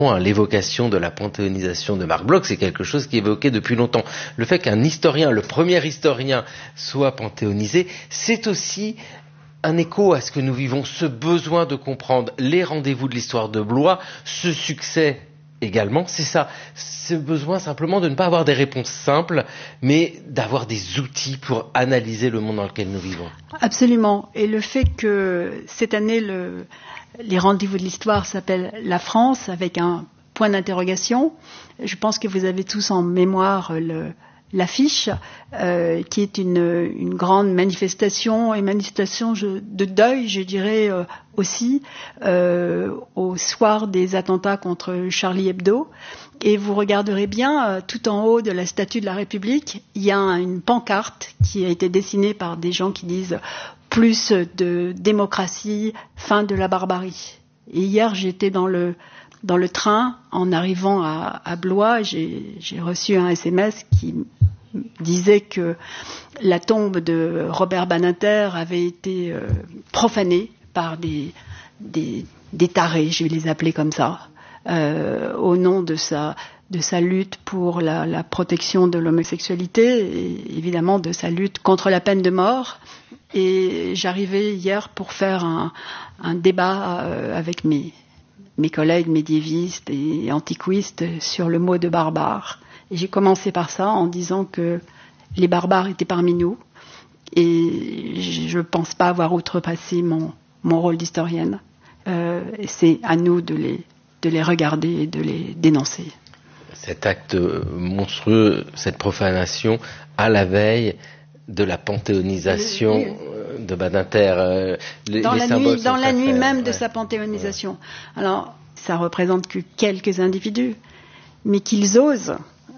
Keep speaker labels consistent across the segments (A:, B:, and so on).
A: L'évocation de la panthéonisation de Marc Bloch, c'est quelque chose qui est évoqué depuis longtemps. Le fait qu'un historien, le premier historien, soit panthéonisé, c'est aussi un écho à ce que nous vivons, ce besoin de comprendre les rendez-vous de l'histoire de Blois, ce succès également, c'est ça, ce besoin simplement de ne pas avoir des réponses simples, mais d'avoir des outils pour analyser le monde dans lequel nous vivons.
B: Absolument. Et le fait que cette année, les rendez-vous de l'histoire s'appellent la France, avec un point d'interrogation, je pense que vous avez tous en mémoire l'affiche, qui est une grande manifestation de deuil, je dirais aussi, au soir des attentats contre Charlie Hebdo. Et vous regarderez bien, tout en haut de la statue de la République, il y a une pancarte qui a été dessinée par des gens qui disent « Plus de démocratie, fin de la barbarie ». Et hier, j'étais dans le train, en arrivant à Blois, j'ai reçu un SMS qui disait que la tombe de Robert Badinter avait été profanée par des tarés, je vais les appeler comme ça, au nom de sa lutte pour la protection de l'homosexualité et évidemment de sa lutte contre la peine de mort. Et j'arrivais hier pour faire un débat avec mes collègues médiévistes et antiquistes sur le mot de barbare. Et j'ai commencé par ça en disant que les barbares étaient parmi nous et je ne pense pas avoir outrepassé mon rôle d'historienne. C'est à nous de les regarder et de les dénoncer.
A: Cet acte monstrueux, cette profanation, à la veille de la panthéonisation de Badinter.
B: Dans la nuit même de sa panthéonisation. Alors, ça représente que quelques individus, mais qu'ils osent,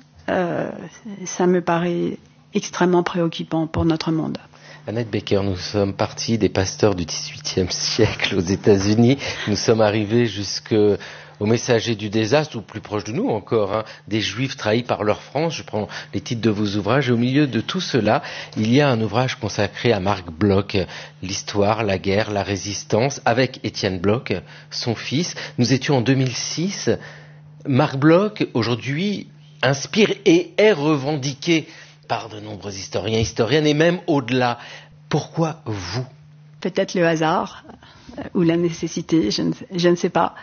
B: ça me paraît extrêmement préoccupant pour notre monde.
A: Annette Becker, nous sommes partis des pasteurs du XVIIIe siècle aux États-Unis. Nous sommes arrivés jusqu'aux messagers du désastre, ou plus proche de nous encore, des Juifs trahis par leur France. Je prends les titres de vos ouvrages. Et au milieu de tout cela, il y a un ouvrage consacré à Marc Bloch, l'histoire, la guerre, la résistance, avec Étienne Bloch, son fils. Nous étions en 2006. Marc Bloch, aujourd'hui, inspire et est revendiqué par de nombreux historiens, historiennes, et même au-delà. Pourquoi vous ?
B: Peut-être le hasard ou la nécessité, je ne sais pas.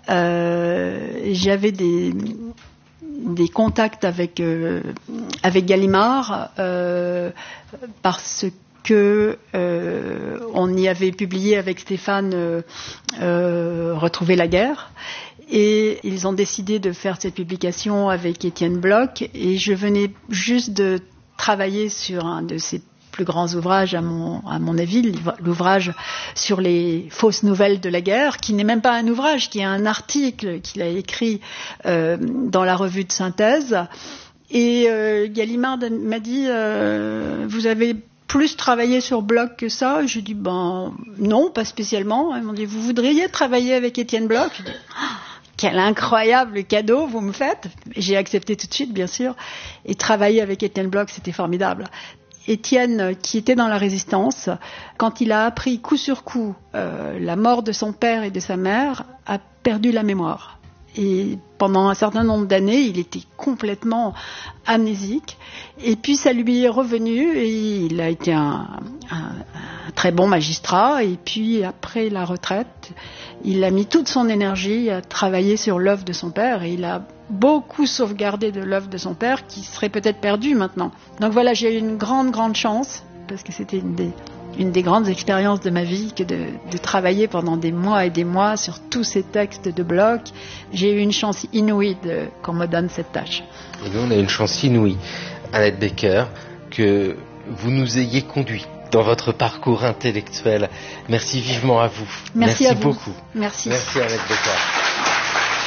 B: J'avais des contacts avec Gallimard parce que on y avait publié avec Stéphane Retrouver la guerre. Et ils ont décidé de faire cette publication avec Étienne Bloch. Et je venais juste de travailler sur un de ses plus grands ouvrages, à mon avis, l'ouvrage sur les fausses nouvelles de la guerre, qui n'est même pas un ouvrage, qui est un article qu'il a écrit dans la revue de synthèse. Et Gallimard m'a dit vous avez plus travaillé sur Bloch que ça? Je dis non, pas spécialement. Ils m'ont dit vous voudriez travailler avec Étienne Bloch? Je dis, quel incroyable cadeau vous me faites. J'ai accepté tout de suite, bien sûr. Et travailler avec Étienne Bloch, c'était formidable. Étienne, qui était dans la résistance, quand il a appris coup sur coup la mort de son père et de sa mère, a perdu la mémoire. Et pendant un certain nombre d'années, il était complètement amnésique. Et puis ça lui est revenu et il a été un très bon magistrat. Et puis après la retraite, il a mis toute son énergie à travailler sur l'œuvre de son père. Et il a beaucoup sauvegardé de l'œuvre de son père qui serait peut-être perdue maintenant. Donc voilà, j'ai eu une grande chance parce que c'était une des grandes expériences de ma vie que de travailler pendant des mois et des mois sur tous ces textes de Bloch. J'ai eu une chance inouïe qu'on me donne cette tâche.
A: Et nous, on a une chance inouïe, Annette Becker, que vous nous ayez conduits dans votre parcours intellectuel. Merci vivement à vous.
B: Merci à vous.
A: Beaucoup.
B: Merci.
A: Merci Annette Becker.